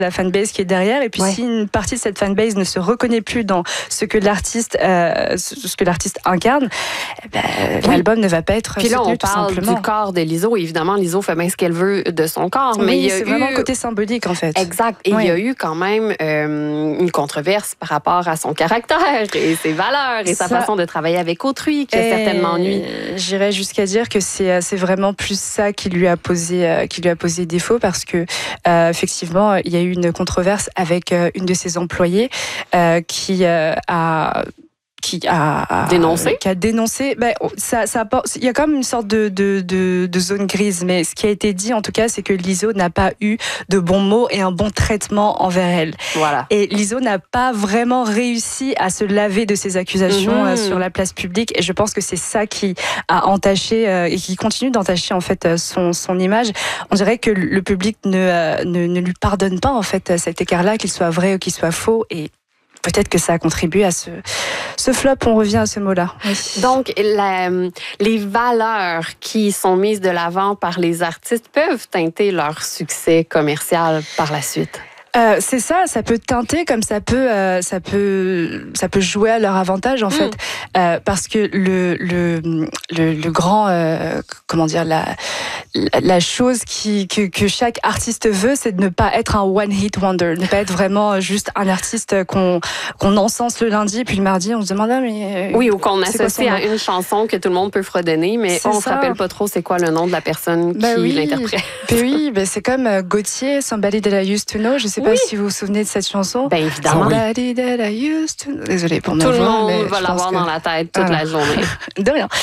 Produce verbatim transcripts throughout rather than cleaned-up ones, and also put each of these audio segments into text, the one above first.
la fanbase qui est derrière. Et puis ouais. si une partie de cette fanbase ne se reconnaît plus dans ce que l'artiste, euh, ce que l'artiste incarne, eh ben, oui. l'album ne va pas être puis soutenu, là, on parle du corps de Lizzo. Évidemment, Lizzo fait bien ce qu'elle veut de son corps. Oui, mais il y a c'est eu... vraiment le côté symbolique, en fait. Exact. Et oui. il y a eu quand même euh, une controverse par rapport à son caractère et ses valeurs et Ça... sa façon de travailler avec autrui qui a certainement nui. J'irais jusqu'à dire que c'est, c'est vraiment plus ça qui lui a posé, euh, qui lui a posé défaut parce que, euh, effectivement, il y a eu une controverse avec euh, une de ses employées euh, qui euh, a... qui a, a dénoncé, qui a dénoncé. Ben, ça, ça, il y a comme une sorte de, de, de, de zone grise, mais ce qui a été dit en tout cas, c'est que Lizzo n'a pas eu de bons mots et un bon traitement envers elle. Voilà. Et Lizzo n'a pas vraiment réussi à se laver de ces accusations mmh. sur la place publique. Et je pense que c'est ça qui a entaché euh, et qui continue d'entacher en fait son, son image. On dirait que le public ne, euh, ne, ne lui pardonne pas en fait cet écart-là, qu'il soit vrai ou qu'il soit faux. Et peut-être que ça a contribué à ce, ce flop, on revient à ce mot-là. Oui. Donc, la, les valeurs qui sont mises de l'avant par les artistes peuvent teinter leur succès commercial par la suite. Euh, c'est ça, ça peut teinter comme ça peut, euh, ça peut, ça peut jouer à leur avantage en mmh. fait, euh, parce que le le le, le grand, euh, comment dire, la la chose qui que, que chaque artiste veut, c'est de ne pas être un one hit wonder, ne pas être vraiment juste un artiste qu'on qu'on encense le lundi puis le mardi on se demande ah, mais oui ou qu'on associe à une chanson que tout le monde peut fredonner, mais c'est on ne se rappelle pas trop c'est quoi le nom de la personne bah qui oui. l'interprète. Puis oui, ben c'est comme euh, Gauthier, Somebody That I Used to Know, je sais. Je ne sais pas oui. si vous vous souvenez de cette chanson. Ben évidemment. Somebody that I used to know. Désolée pour ma voix. Tout le voix, monde va l'avoir que... dans la tête toute voilà. la journée. De rien.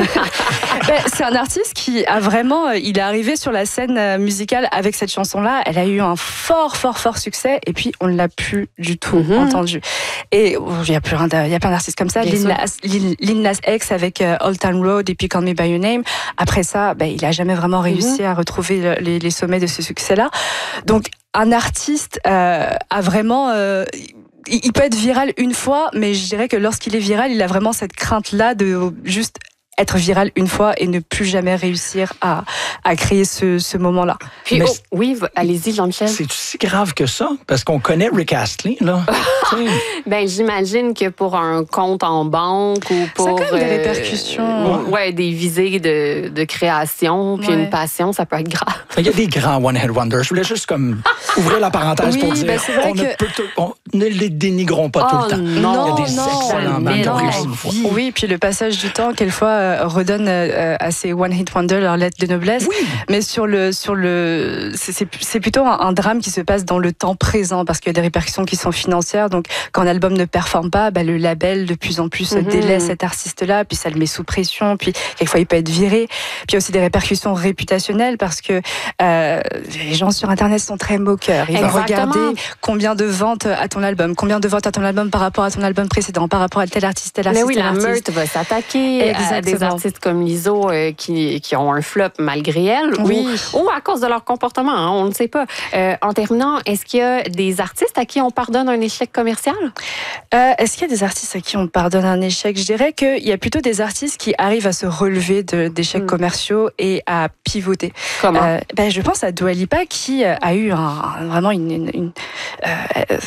ben, c'est un artiste qui a vraiment... Il est arrivé sur la scène musicale avec cette chanson-là. Elle a eu un fort, fort, fort succès. Et puis, on ne l'a plus du tout mm-hmm. entendu. Et oh, il y a plein d'artistes comme ça. Lil Nas, Lil, Lil Nas X avec uh, Old Town Road et puis Call Me By Your Name. Après ça, ben, il n'a jamais vraiment réussi mm-hmm. à retrouver les, les sommets de ce succès-là. Donc, un artiste euh, a vraiment... Euh, il peut être viral une fois, mais je dirais que lorsqu'il est viral, il a vraiment cette crainte-là de juste être viral une fois et ne plus jamais réussir à, à créer ce, ce moment-là. Puis, oh, oui, allez-y, Jean-Michel. C'est si grave que ça? Parce qu'on connaît Rick Astley, là. Ben, j'imagine que pour un compte en banque ou pour... Ça a quand même des répercussions. Euh, ouais, des visées de, de création, puis ouais. une passion, ça peut être grave. Il y a des grands one-hit wonders. Je voulais juste comme ouvrir la parenthèse oui, pour dire ben on, que... ne peut tout, on ne les dénigrons pas oh, tout le temps. Non, il y a des non, excellents bands qui ont réussi une fois. Oui, puis le passage du temps, quelquefois, redonne euh, à ces One Hit Wonder leur lettre de noblesse. Oui. Mais sur le, sur le, c'est, c'est plutôt un, un drame qui se passe dans le temps présent parce qu'il y a des répercussions qui sont financières. Donc, quand un album ne performe pas, bah, le label de plus en plus mm-hmm. délaisse cet artiste-là, puis ça le met sous pression, puis quelquefois il peut être viré. Puis il y a aussi des répercussions réputationnelles parce que euh, les gens sur Internet sont très moqueurs. Ils Exactement. vont regarder combien de ventes à ton album, combien de ventes à ton album par rapport à ton album précédent, par rapport à tel artiste, tel artiste. Mais oui, tel la artiste. meute va s'attaquer Exactement. à des artistes comme Lizzo euh, qui, qui ont un flop malgré elle oui. ou, ou à cause de leur comportement, hein, on ne sait pas. Euh, en terminant, est-ce qu'il y a des artistes à qui on pardonne un échec commercial? Euh, est-ce qu'il y a des artistes à qui on pardonne un échec? Je dirais qu'il y a plutôt des artistes qui arrivent à se relever de, d'échecs mm. commerciaux et à pivoter. Comment? Euh, ben, je pense à Dua Lipa qui a eu un, un, vraiment une... une, une euh,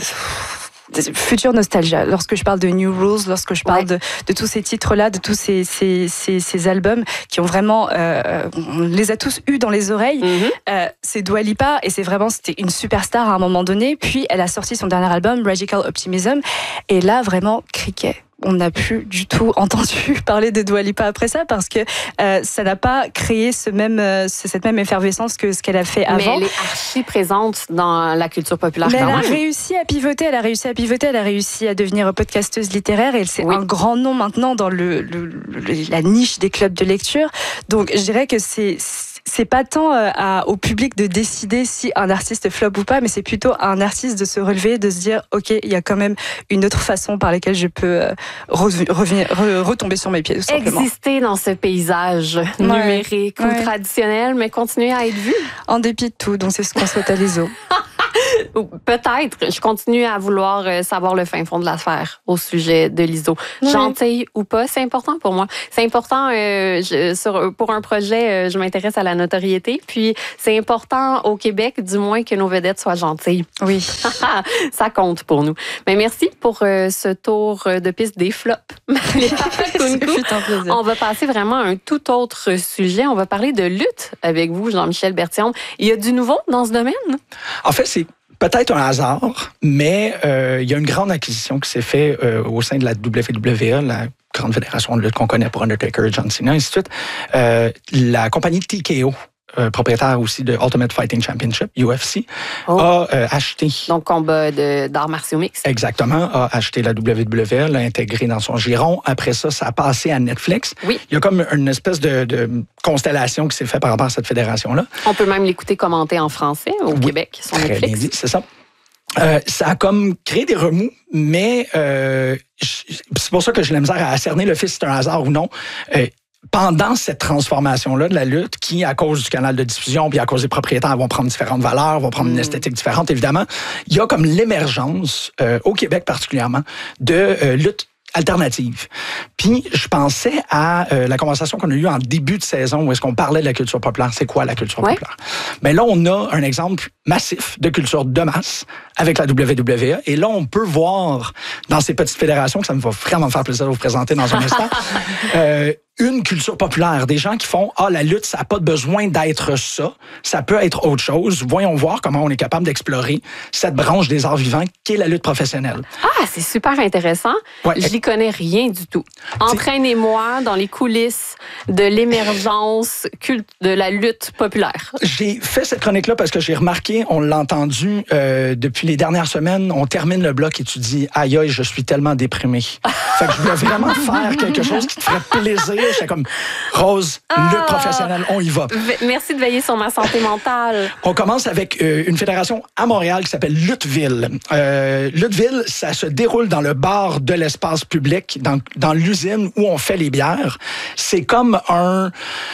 future nostalgia. Lorsque je parle de New Rules, lorsque je parle ouais. de, de tous ces titres-là, de tous ces, ces, ces, ces albums qui ont vraiment, euh, on les a tous eus dans les oreilles. Mm-hmm. Euh, c'est Dua Lipa et c'est vraiment, c'était une superstar à un moment donné. Puis elle a sorti son dernier album, Radical Optimism, et là vraiment criquet. On n'a plus du tout entendu parler de Dua Lipa après ça parce que euh, ça n'a pas créé ce même, euh, cette même effervescence que ce qu'elle a fait avant. Mais elle est archi présente dans la culture populaire. Mais quand elle même. a réussi à pivoter, elle a réussi à pivoter, elle a réussi à devenir podcasteuse littéraire et c'est oui. un grand nom maintenant dans le, le, le, la niche des clubs de lecture. Donc je dirais que c'est... c'est pas tant euh, à, au public de décider si un artiste flop ou pas, mais c'est plutôt à un artiste de se relever, de se dire ok, il y a quand même une autre façon par laquelle je peux euh, re- revenir, re- retomber sur mes pieds, tout simplement. Exister dans ce paysage ouais. numérique ouais. ou traditionnel, mais continuer à être vu. En dépit de tout, donc c'est ce qu'on souhaite à Lizzo. Peut-être. Je continue à vouloir euh, savoir le fin fond de l'affaire au sujet de l'I S O. Oui. Gentille ou pas, c'est important pour moi. C'est important euh, je, sur, pour un projet, euh, je m'intéresse à la notoriété. Puis c'est important au Québec, du moins, que nos vedettes soient gentilles. Oui. Ça compte pour nous. Mais merci pour euh, ce tour de piste des flops. On va passer vraiment à un tout autre sujet. On va parler de lutte avec vous, Jean-Michel Berthiaume. Il y a du nouveau dans ce domaine? En fait, c'est peut-être un hasard, mais euh, il y a une grande acquisition qui s'est faite euh, au sein de la W W E, la grande fédération de lutte qu'on connaît pour Undertaker, John Cena, ainsi de suite. Euh, la compagnie T K O, euh, propriétaire aussi de Ultimate Fighting Championship, U F C, oh. a euh, acheté... Donc, combat de, d'arts martiaux mixtes. Exactement, a acheté la W W E, l'a intégré dans son giron. Après ça, ça a passé à Netflix. Oui. Il y a comme une espèce de, de constellation qui s'est faite par rapport à cette fédération-là. On peut même l'écouter commenter en français au oui, Québec, sur très Netflix. Bien dit, c'est ça. Euh, ça a comme créé des remous, mais euh, c'est pour ça que j'ai la misère à cerner le fait si c'est un hasard ou non. Euh, Pendant cette transformation-là de la lutte, qui, à cause du canal de diffusion, puis à cause des propriétaires, vont prendre différentes valeurs, vont prendre mmh. une esthétique différente, évidemment, il y a comme l'émergence, euh, au Québec particulièrement, de euh, lutte alternative. Puis, je pensais à euh, la conversation qu'on a eue en début de saison où est-ce qu'on parlait de la culture populaire. C'est quoi la culture ouais. populaire? Mais là, on a un exemple massif de culture de masse avec la W W E. Et là, on peut voir dans ces petites fédérations, que ça me va vraiment faire plaisir de vous présenter dans un instant, euh, une culture populaire. Des gens qui font « Ah, la lutte, ça n'a pas besoin d'être ça. Ça peut être autre chose. Voyons voir comment on est capable d'explorer cette branche des arts vivants qui est la lutte professionnelle. » Ah, c'est super intéressant. Ouais. Je n'y connais rien du tout. Entraînez-moi dans les coulisses de l'émergence culte de la lutte populaire. J'ai fait cette chronique-là parce que j'ai remarqué, on l'a entendu euh, depuis les dernières semaines, on termine le bloc et tu dis « Aïe, aïe, je suis tellement déprimé. » Fait que je voulais vraiment faire quelque chose qui te ferait plaisir. J'étais comme, Rose, ah, lutte professionnelle, on y va. Merci de veiller sur ma santé mentale. On commence avec euh, une fédération à Montréal qui s'appelle Lutteville. Euh, Lutteville, ça se déroule dans le bar de l'espace public, dans, dans l'usine où on fait les bières. C'est comme un...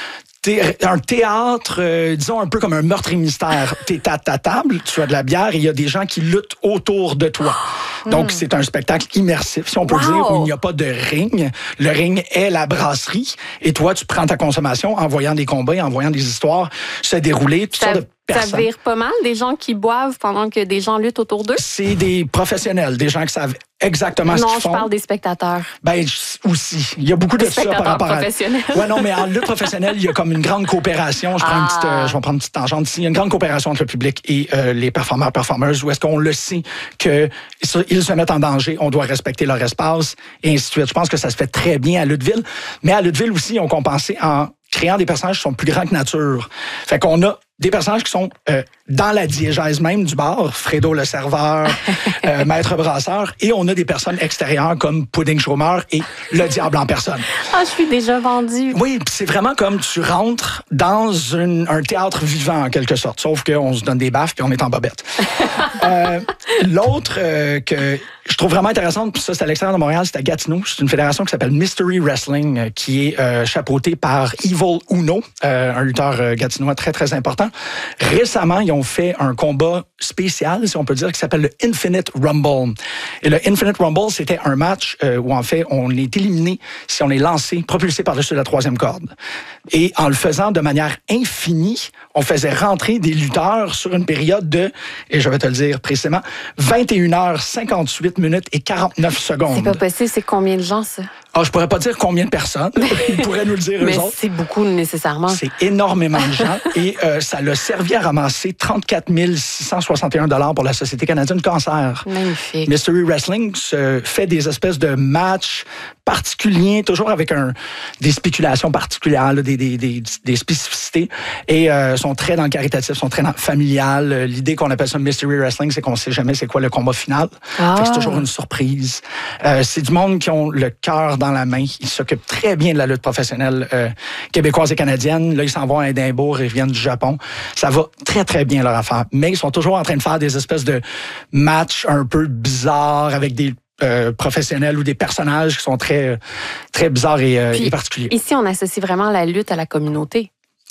un théâtre, euh, disons un peu comme un meurtre et mystère. T'es à ta table, tu as de la bière et il y a des gens qui luttent autour de toi. Donc, mm. c'est un spectacle immersif, si on peut wow. dire, où il n'y a pas de ring. Le ring est la brasserie et toi, tu prends ta consommation en voyant des combats, en voyant des histoires se dérouler, toutes sortes de personnes. Ça vire pas mal, des gens qui boivent pendant que des gens luttent autour d'eux? C'est des professionnels, des gens qui savent exactement non, ce qu'ils font. Non, je parle des spectateurs. Ben aussi. Il y a beaucoup des de ça par rapport à... professionnels. Ouais, non, mais en lutte professionnelle, il y a comme une grande coopération. Je, prends ah. une petite, euh, je vais prendre une petite tangente ici. Il y a une grande coopération entre le public et euh, les performeurs, performeuses, où est-ce qu'on le sait qu'ils se mettent en danger, on doit respecter leur espace, et ainsi de suite. Je pense que ça se fait très bien à Lutteville. Mais à Lutteville aussi, on compensé en créant des personnages qui sont plus grands que nature. Fait qu'on a des personnages qui sont euh, dans la diégèse même du bar, Fredo le serveur, euh, Maître Brasseur, et on a des personnes extérieures comme Pudding Chômeur et le diable en personne. Ah, je suis déjà vendue. Oui, c'est vraiment comme tu rentres dans une, un théâtre vivant en quelque sorte, sauf qu'on se donne des baffes puis on est en bobette. euh, l'autre euh, que je trouve vraiment intéressante, puis ça c'est à l'extérieur de Montréal, c'est à Gatineau, c'est une fédération qui s'appelle Mystery Wrestling, euh, qui est euh, chapeautée par Evil Uno, euh, un lutteur euh, gatinois très très important. Récemment, ils ont fait un combat spécial, si on peut dire, qui s'appelle le Infinite Rumble. Et le Infinite Rumble, c'était un match euh, où, en fait, on est éliminé si on est lancé, propulsé par-dessus la troisième corde. Et en le faisant de manière infinie, on faisait rentrer des lutteurs sur une période de, et je vais te le dire précisément, vingt et une heures cinquante-huit minutes et quarante-neuf secondes. C'est pas possible, c'est combien de gens, ça? Ah, je pourrais pas dire combien de personnes. Ils pourraient nous le dire, eux Mais autres. c'est beaucoup, nécessairement. C'est énormément de gens. Et euh, ça l'a servi à ramasser trente-quatre mille six cent soixante et un dollars pour la Société canadienne du cancer. Magnifique. Mystery Wrestling se fait des espèces de matchs particuliers, toujours avec un, des spéculations particulières, là, des, des, des, des spécificités. Et euh, sont très dans le caritatif, sont très dans le familial. L'idée qu'on appelle ça Mystery Wrestling, c'est qu'on sait jamais c'est quoi le combat final. Ah. C'est toujours une surprise. Euh, c'est du monde qui ont le cœur dans la main. Ils s'occupent très bien de la lutte professionnelle euh, québécoise et canadienne. Là, ils s'en vont à Édimbourg, ils viennent du Japon. Ça va très, très bien leur affaire. Mais ils sont toujours en train de faire des espèces de matchs un peu bizarres avec des euh, professionnels ou des personnages qui sont très, très bizarres et, euh, Puis, et particuliers. Ici, on associe vraiment la lutte à la communauté.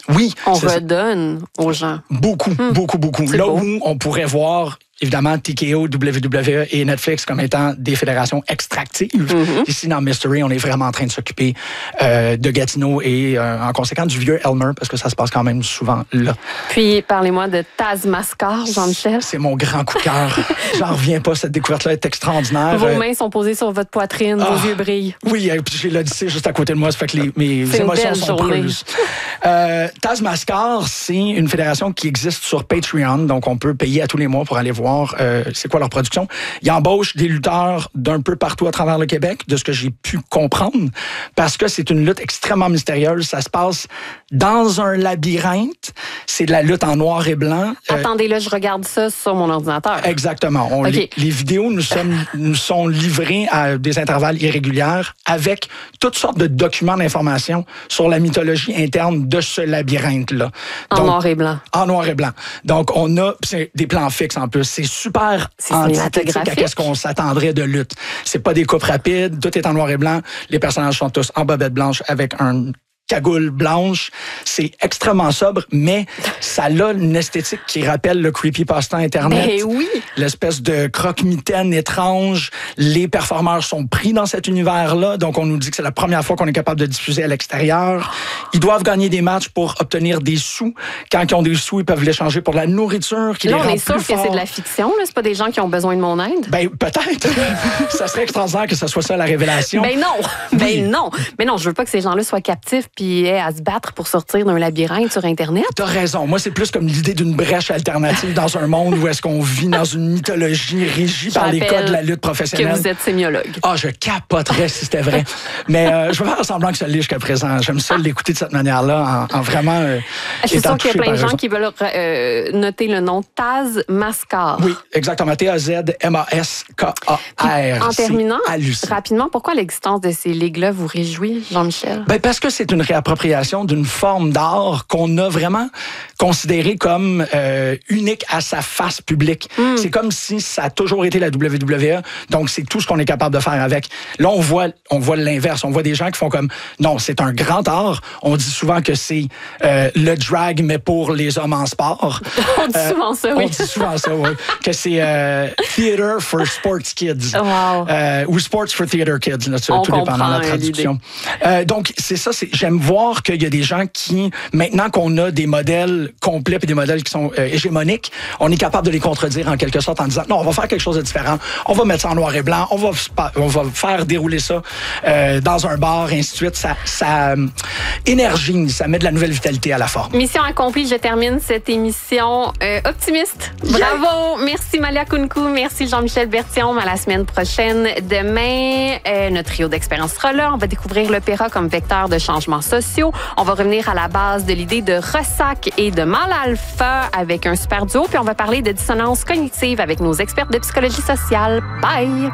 Oui. On redonne ça. Aux gens. Beaucoup, hmm. beaucoup, beaucoup. C'est Là beau. où on pourrait voir évidemment T K O, W W E et Netflix comme étant des fédérations extractives. Mm-hmm. Ici, dans Mystery, on est vraiment en train de s'occuper euh, de Gatineau et euh, en conséquence du vieux Elmer, parce que ça se passe quand même souvent là. Puis, parlez-moi de Taz Mascar, Jean-Michel. C'est mon grand coup de cœur. J'en reviens pas, cette découverte-là est extraordinaire. Vos mains sont posées sur votre poitrine, ah, vos yeux brillent. Oui, et puis j'ai l'Odyssée juste à côté de moi, ça fait que les, mes c'est émotions sont prises. Euh, Taz Mascar, c'est une fédération qui existe sur Patreon, donc on peut payer à tous les mois pour aller voir euh, c'est quoi leur production. Ils embauchent des lutteurs d'un peu partout à travers le Québec, de ce que j'ai pu comprendre, parce que c'est une lutte extrêmement mystérieuse. Ça se passe dans un labyrinthe. C'est de la lutte en noir et blanc. Attendez, là, je regarde ça sur mon ordinateur. Exactement. On, okay. les, les vidéos nous, sommes, nous sont livrées à des intervalles irréguliers avec toutes sortes de documents d'information sur la mythologie interne de ce labyrinthe-là. En Donc, noir et blanc. En noir et blanc. Donc, on a c'est des plans fixes en plus. C'est super antithétique à ce qu'on s'attendrait de lutte. C'est pas des coupes rapides, tout est en noir et blanc. Les personnages sont tous en bobette blanche avec un cagoule blanche. C'est extrêmement sobre, mais ça a une esthétique qui rappelle le creepypasta Internet. Mais oui! L'espèce de croque-mitaine étrange. Les performeurs sont pris dans cet univers-là, donc on nous dit que c'est la première fois qu'on est capable de diffuser à l'extérieur. Ils doivent gagner des matchs pour obtenir des sous. Quand ils ont des sous, ils peuvent l'échanger pour de la nourriture qui là, les on rend est sûr plus que forts. c'est de la fiction, là. C'est pas des gens qui ont besoin de mon aide? Ben, peut-être. Ça serait extraordinaire que ce soit ça la révélation. Ben non! Oui. Ben non! Mais non, je veux pas que ces gens-là soient captifs puis aient à se battre pour sortir d'un labyrinthe sur Internet. T'as raison. Moi, c'est plus comme l'idée d'une brèche alternative dans un monde où est-ce qu'on vit dans une mythologie régie je par les codes de la lutte professionnelle. Que vous êtes sémiologue. Ah, oh, je capoterais si c'était vrai. Mais euh, je vais faire semblant que ça l'est jusqu'à présent. J'aime ça l'écouter de cette manière-là, en, en vraiment euh, Je suis sûre qu'il y a plein de gens raison. qui veulent euh, noter le nom Taz Mascar. Oui, exactement. T A Z M A S K A R. En terminant, hallucinant. rapidement, pourquoi l'existence de ces ligues-là vous réjouit, Jean-Michel? Ben parce que c'est une réappropriation d'une forme d'art qu'on a vraiment considérée comme euh, unique à sa face publique. Mm. C'est comme si ça a toujours été la W W E, donc c'est tout ce qu'on est capable de faire avec. Là, on voit, on voit l'inverse. On voit des gens qui font comme, non, c'est un grand art. On dit souvent que c'est euh, le drag, mais pour les hommes en sport. On dit euh, souvent ça, oui. On dit souvent ça, oui. Que c'est euh, theater for sports kids. Wow. Euh, ou sports for theater kids, là, on tout dépendant de la traduction. Euh, donc, c'est ça, c'est, j'aime voir qu'il y a des gens qui, maintenant qu'on a des modèles complets et des modèles qui sont euh, hégémoniques, on est capable de les contredire en quelque sorte en disant, non, on va faire quelque chose de différent. On va mettre ça en noir et blanc. On va, on va faire dérouler ça euh, dans un bar, et ainsi de suite. Ça, ça euh, énergise, ça met de la nouvelle vitalité à la forme. Mission accomplie. Je termine cette émission euh, optimiste. Bravo. Yeah. Merci Malia Kounkou. Merci Jean-Michel Bertillon. À la semaine prochaine. Demain, euh, notre trio d'expérience sera là. On va découvrir l'opéra comme vecteur de changements sociaux. On va revenir à la base de l'idée de ressac et de mal alpha avec un super duo. Puis on va parler de dissonance cognitive avec nos experts de psychologie sociale. Bye!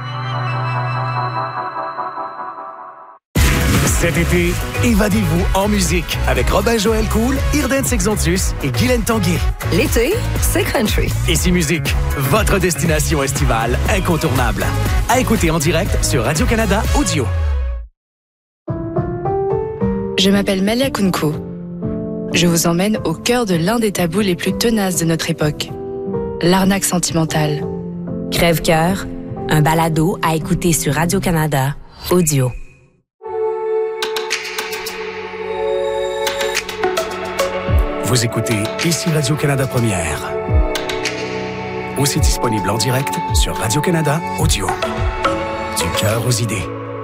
Cet été, évadez-vous en musique avec Robin-Joël Cool, Irden Sexontus et Guylaine Tanguay. L'été, c'est country. Ici Musique, votre destination estivale incontournable. À écouter en direct sur Radio-Canada Audio. Je m'appelle Malia Kounkou. Je vous emmène au cœur de l'un des tabous les plus tenaces de notre époque. L'arnaque sentimentale. Crève-cœur, un balado à écouter sur Radio-Canada Audio. Vous écoutez ici Radio-Canada Première. Aussi disponible en direct sur Radio-Canada Audio. Du cœur aux idées.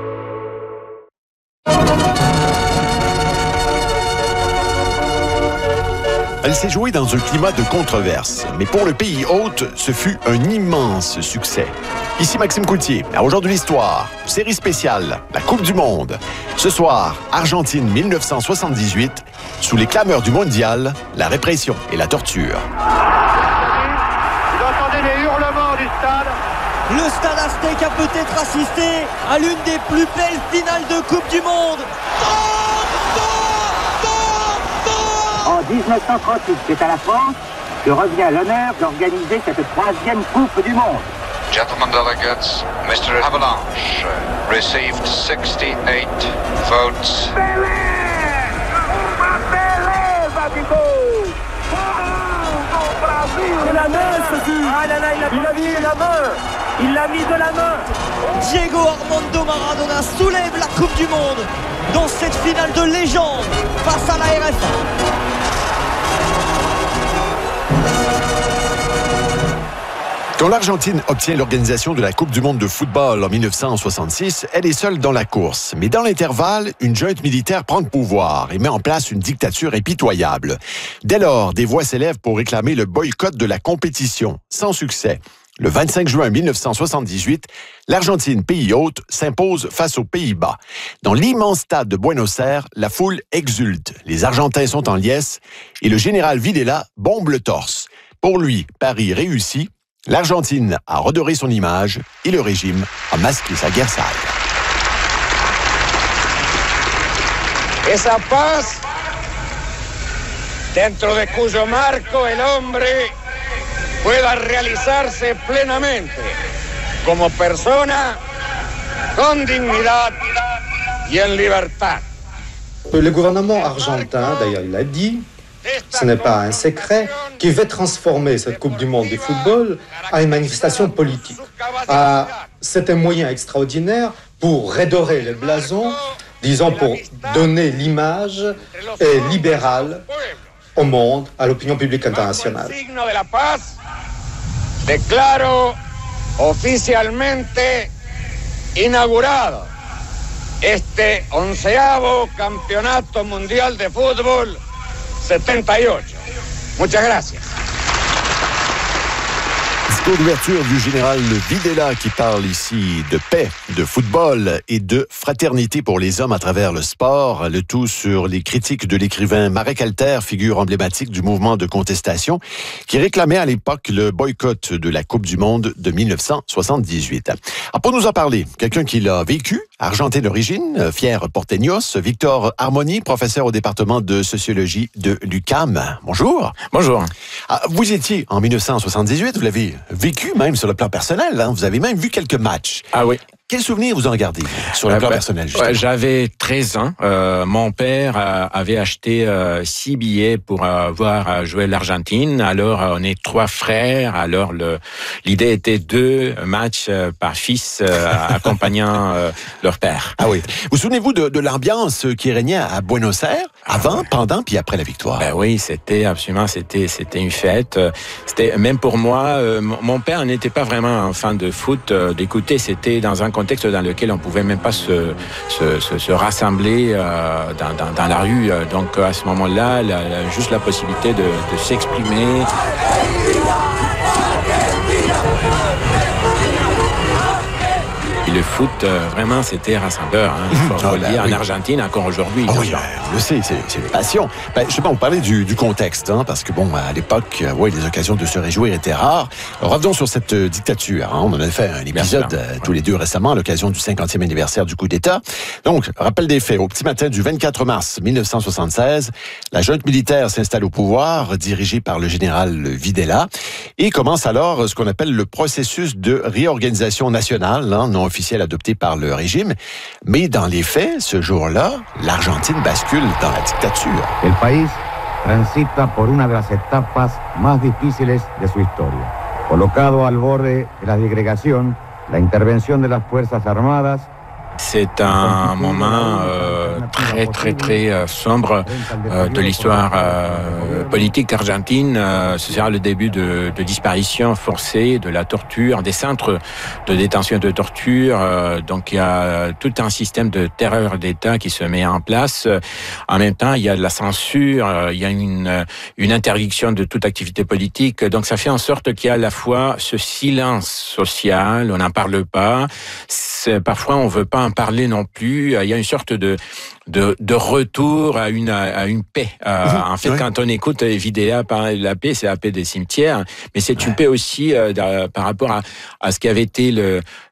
Elle s'est jouée dans un climat de controverse, mais pour le pays hôte, ce fut un immense succès. Ici Maxime Coutier, à Aujourd'hui l'Histoire, série spéciale, la Coupe du Monde. Ce soir, Argentine mille neuf cent soixante-dix-huit, sous les clameurs du mondial, la répression et la torture. Vous entendez les hurlements du stade? Le Stade Aztèque a peut-être assisté à l'une des plus belles finales de Coupe du Monde. En dix-neuf cent trente-huit, c'est à la France que revient l'honneur d'organiser cette troisième Coupe du Monde. Gentlemen delegates, Mister Avalanche received sixty-eight votes. Pelé! Uma beleza de De la main, ce fut. Ah là là, il a, il a mis de la main. Il l'a mis de la main. Diego Armando Maradona soulève la Coupe du Monde dans cette finale de légende face à la R F A. Quand l'Argentine obtient l'organisation de la Coupe du monde de football en dix-neuf cent soixante-six, elle est seule dans la course. Mais dans l'intervalle, une junte militaire prend le pouvoir et met en place une dictature impitoyable. Dès lors, des voix s'élèvent pour réclamer le boycott de la compétition, sans succès. Le vingt-cinq juin dix-neuf cent soixante-dix-huit, l'Argentine, pays hôte, s'impose face aux Pays-Bas. Dans l'immense stade de Buenos Aires, la foule exulte. Les Argentins sont en liesse et le général Videla bombe le torse. Pour lui, Paris réussit. L'Argentine a redoré son image et le régime a masqué sa guerre sale. Esa paz, dentro de cuyo marco el hombre pueda realizarse plenamente como persona con dignidad y en libertad. Le gouvernement argentin, d'ailleurs il l'a dit, ce n'est pas un secret, qui veut transformer cette Coupe du monde de football en une manifestation politique. Ah, c'est un moyen extraordinaire pour redorer le blason, disons pour donner l'image libérale au monde, à l'opinion publique internationale. Declaro oficialmente inaugurado este onceavo campeonato mundial de fútbol soixante-dix-huit. Muchas gracias. Discours d'ouverture du général Videla qui parle ici de paix, de football et de fraternité pour les hommes à travers le sport. Le tout sur les critiques de l'écrivain Marek Alter, figure emblématique du mouvement de contestation qui réclamait à l'époque le boycott de la Coupe du monde de dix-neuf cent soixante-dix-huit. Alors pour nous en parler, quelqu'un qui l'a vécu, argentin d'origine, fier porteños, Victor Harmony, professeur au département de sociologie de l'U Q A M. Bonjour. Bonjour. Ah, vous étiez en dix-neuf cent soixante-dix-huit, vous l'avez vécu même sur le plan personnel, hein? Vous avez même vu quelques matchs. Ah oui. Quels souvenirs vous en gardez sur le euh, plan bah, personnel justement? J'avais treize ans. Euh, mon père euh, avait acheté euh, six billets pour euh, voir euh, jouer l'Argentine. Alors, euh, on est trois frères. Alors, le, l'idée était deux matchs euh, par fils euh, accompagnant euh, leur père. Ah oui. Vous souvenez-vous de, de l'ambiance qui régnait à Buenos Aires, avant, pendant, puis après la victoire? Ben oui, c'était absolument, c'était, c'était une fête. C'était même pour moi. Euh, mon père n'était pas vraiment un fan de foot. Euh, d'écouter, c'était dans un contexte dans lequel on pouvait même pas se se, se, se rassembler euh, dans, dans, dans la rue. Donc à ce moment-là, la, la, juste la possibilité de, de s'exprimer. Et le foot, euh, vraiment, c'était rassembleur. Hein. Il faut ah, le dire, ben, en oui. Argentine, encore aujourd'hui. Oh, oui, ben, on le sait, c'est, c'est une passion. Ben, je sais pas, on parlait du, du contexte, hein, parce que bon, à l'époque, euh, ouais, les occasions de se réjouir étaient rares. Alors, revenons sur cette euh, dictature. Hein. On en a fait un épisode euh, tous les deux récemment, à l'occasion du cinquantième anniversaire du coup d'État. Donc, rappel des faits. Au petit matin du vingt-quatre mars dix-neuf cent soixante-seize, la junte militaire s'installe au pouvoir, dirigée par le général Videla, et commence alors ce qu'on appelle le processus de réorganisation nationale, hein, non officiel adopté par le régime. Mais dans les faits, ce jour-là, l'Argentine bascule dans la dictature. El país transita por una de las etapas más difíciles de su historia. Colocado al borde de la disgregación, la intervención de las Fuerzas Armadas. C'est un moment euh, très, très, très euh, sombre euh, de l'histoire euh, politique argentine. Euh, ce sera le début de, de disparition forcée, de la torture, des centres de détention et de torture. Euh, donc, il y a tout un système de terreur d'État qui se met en place. En même temps, il y a de la censure, euh, il y a une, une interdiction de toute activité politique. Donc, ça fait en sorte qu'il y a à la fois ce silence social, on n'en parle pas. C'est, parfois, on veut pas en parler non plus. Il y a une sorte de de, de retour à une à une paix. Euh, mmh, en fait, ouais. Quand on écoute Videla parler de la paix, c'est la paix des cimetières, mais c'est ouais. une paix aussi euh, par rapport à, à ce qui avait été le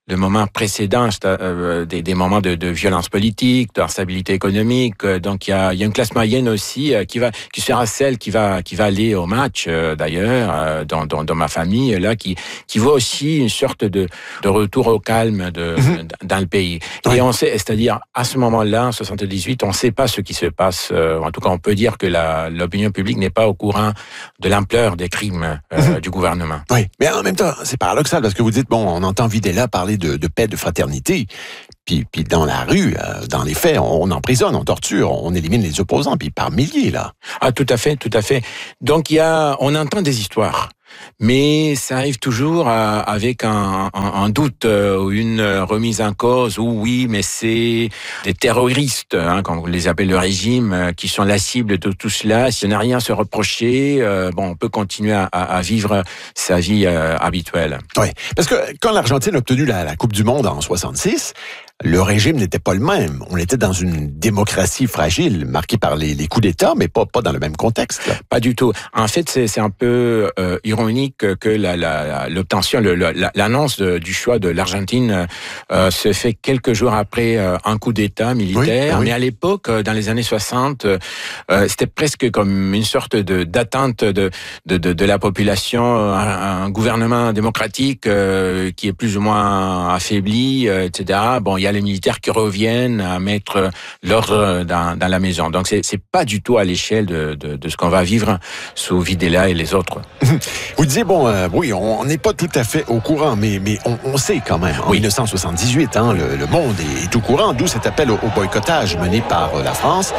le moment précédent, euh, des, des moments de, de violence politique, d'instabilité économique. Donc il y a, il y a une classe moyenne aussi euh, qui va, qui sera celle qui va, qui va aller au match euh, d'ailleurs euh, dans, dans, dans ma famille là, qui, qui voit aussi une sorte de, de retour au calme de, mmh. dans le pays. Oui. Et on sait, c'est-à-dire à ce moment-là, en soixante-dix-huit, on ne sait pas ce qui se passe. Euh, en tout cas, on peut dire que la, l'opinion publique n'est pas au courant de l'ampleur des crimes euh, mmh. du gouvernement. Oui, mais en même temps, c'est paradoxal parce que vous dites bon, on entend Videla parler de, de paix, de fraternité. Puis, puis dans la rue, euh, dans les faits, on, on emprisonne, on torture, on élimine les opposants, puis par milliers, là. Ah, tout à fait, tout à fait. Donc, il y a, on entend des histoires. Mais ça arrive toujours à, avec un, un, un doute ou une remise en cause où oui, mais c'est des terroristes, hein, comme on les appelle le régime, qui sont la cible de tout cela. Si on n'a rien à se reprocher, euh, bon, on peut continuer à, à vivre sa vie euh, habituelle. Oui, parce que quand l'Argentine a obtenu la, la Coupe du Monde en soixante-six, le régime n'était pas le même. On était dans une démocratie fragile, marquée par les, les coups d'État, mais pas, pas dans le même contexte. Là. Pas du tout. En fait, c'est, c'est un peu euh, ironique que la, la, l'obtention, le, la, l'annonce de, du choix de l'Argentine euh, se fait quelques jours après euh, un coup d'État militaire. Oui, oui. Mais à l'époque, dans les années soixante, euh, c'était presque comme une sorte de, d'attente de, de, de, de la population, un, un gouvernement démocratique euh, qui est plus ou moins affaibli, euh, et cetera. Bon, il y a les militaires qui reviennent à mettre l'ordre dans, dans la maison. Donc, c'est, c'est pas du tout à l'échelle de, de, de ce qu'on va vivre sous Videla et les autres. Vous disiez, bon, euh, oui, on n'est pas tout à fait au courant, mais, mais on, on sait quand même. En oui. dix-neuf cent soixante-dix-huit, hein, le, le monde est, est au courant, d'où cet appel au, au boycottage mené par euh, la France.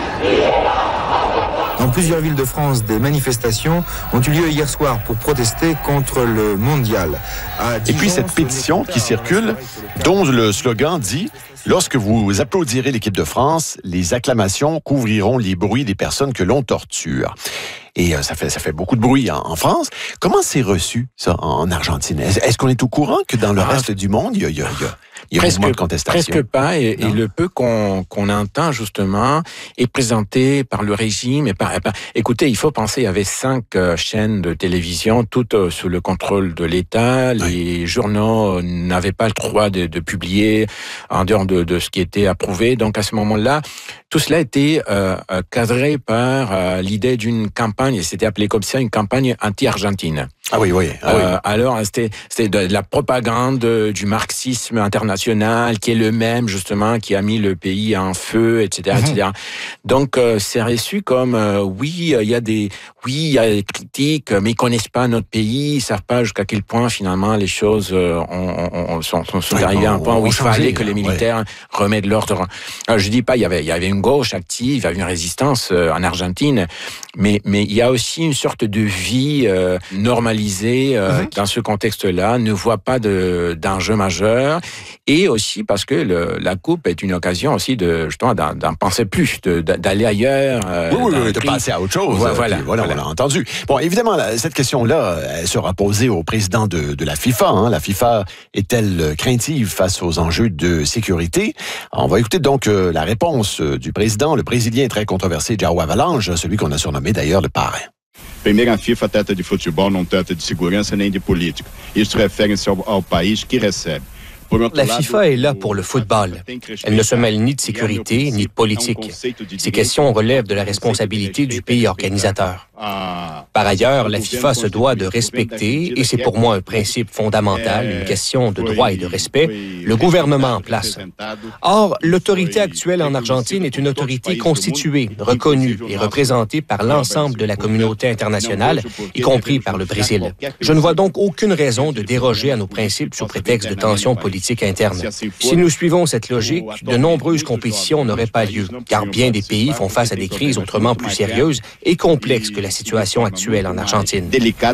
Dans plusieurs villes de France, des manifestations ont eu lieu hier soir pour protester contre le mondial. Et puis cette pétition qui circule, dont le slogan dit « Lorsque vous applaudirez l'équipe de France, les acclamations couvriront les bruits des personnes que l'on torture ». Et euh, ça fait ça fait beaucoup de bruit en, en France. Comment c'est reçu, ça, en Argentine? Est-ce, est-ce qu'on est au courant que dans le ah, reste du monde, il y a, il y a, il y a, il y a presque, un mouvement de contestation? Presque pas. Et, et le peu qu'on, qu'on entend, justement, est présenté par le régime. Et par, par, écoutez, il faut penser, il y avait cinq euh, chaînes de télévision, toutes euh, sous le contrôle de l'État. Les oui. journaux n'avaient pas le droit de, de publier en dehors de, de ce qui était approuvé. Donc, à ce moment-là, tout cela était euh, cadré par euh, l'idée d'une campagne, et c'était appelé comme ça, une campagne anti-argentine. Ah oui, oui. Ah oui. Euh, alors, c'était, c'était de la propagande du marxisme international, qui est le même, justement, qui a mis le pays en feu, et cetera, mm-hmm. et cetera. Donc, euh, c'est reçu comme, euh, oui, il y a des, oui, il y a des critiques, mais ils connaissent pas notre pays, ils savent pas jusqu'à quel point, finalement, les choses euh, on, on, on, sont, sont oui, arrivées à un point où il fallait que les militaires ouais. remettent l'ordre. Alors, je dis pas, il y avait, il y avait une gauche active, il y avait une résistance euh, en Argentine, mais, mais il y a aussi une sorte de vie euh, normalisée Euh, mmh. dans ce contexte-là, ne voit pas de, d'enjeu majeur, et aussi parce que le, la coupe est une occasion aussi de justement d'en, d'en penser plus, de, d'aller ailleurs. Euh, oui, oui, oui de passer à autre chose. Voilà, voilà, voilà, voilà, on l'a entendu. Bon, évidemment, là, cette question-là, elle sera posée au président de, de la FIFA. Hein. La FIFA est-elle craintive face aux enjeux de sécurité? On va écouter donc euh, la réponse du président, le Brésilien très controversé João Havelange, celui qu'on a surnommé d'ailleurs le parrain. Primeiro, a FIFA trata de futebol, não trata de segurança nem de política. Isso refere-se ao, ao país que recebe. La FIFA est là pour le football. Elle ne se mêle ni de sécurité, ni de politique. Ces questions relèvent de la responsabilité du pays organisateur. Par ailleurs, la FIFA se doit de respecter, et c'est pour moi un principe fondamental, une question de droit et de respect, le gouvernement en place. Or, l'autorité actuelle en Argentine est une autorité constituée, reconnue et représentée par l'ensemble de la communauté internationale, y compris par le Brésil. Je ne vois donc aucune raison de déroger à nos principes sous prétexte de tensions politiques interne. Si nous suivons cette logique, de nombreuses compétitions n'auraient pas lieu, car bien des pays font face à des crises autrement plus sérieuses et complexes que la situation actuelle en Argentine.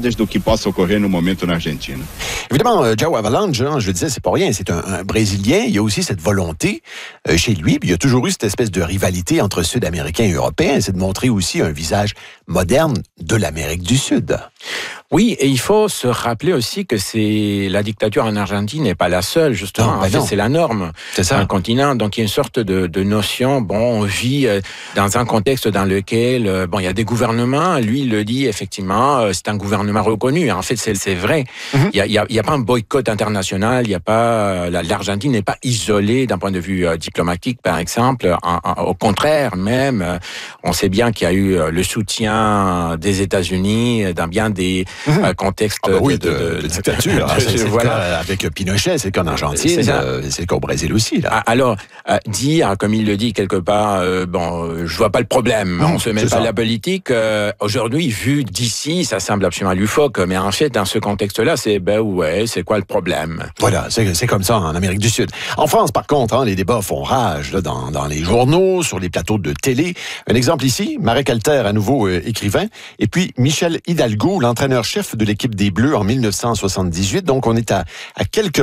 Évidemment, euh, João Havelange, hein, je le disais, c'est pas rien, c'est un, un Brésilien. Il y a aussi cette volonté euh, chez lui, puis il y a toujours eu cette espèce de rivalité entre Sud-Américains et Européens, c'est de montrer aussi un visage moderne de l'Amérique du Sud. Oui, et il faut se rappeler aussi que c'est la dictature en Argentine n'est pas la seule, justement. Non, en ben fait, non. c'est la norme C'est ça. dans le continent. Donc, il y a une sorte de, de notion, bon, on vit euh, dans un contexte dans lequel, euh, bon, il y a des gouvernements, lui, il le dit, effectivement, euh, c'est un gouvernement reconnu. En fait, c'est, c'est vrai. Mm-hmm. Il y a, il y a, il y a pas un boycott international, il y a pas, la, l'Argentine n'est pas isolée d'un point de vue euh, diplomatique, par exemple. En, en, au contraire, même, euh, on sait bien qu'il y a eu euh, le soutien des États-Unis dans bien des mmh. euh, contextes ah bah oui, de, de, de, de, de dictature. De, c'est, c'est voilà. Le cas avec Pinochet, c'est qu'en Argentine, c'est, euh, c'est qu'au Brésil aussi. Là. Alors, euh, dire, comme il le dit quelque part, euh, bon, je vois pas le problème, mmh, on se met pas à la politique. Euh, aujourd'hui, vu d'ici, ça semble absolument loufoque, mais en fait, dans ce contexte-là, c'est, ben ouais, c'est quoi le problème? Voilà, c'est, c'est comme ça en Amérique du Sud. En France, par contre, hein, les débats font rage là, dans, dans les journaux, sur les plateaux de télé. Un exemple ici, Marek Alter, à nouveau euh, écrivain, et puis Michel Hidalgo, l'entraîneur-chef de l'équipe des Bleus en mille neuf cent soixante-dix-huit. Donc, on est à, à quelques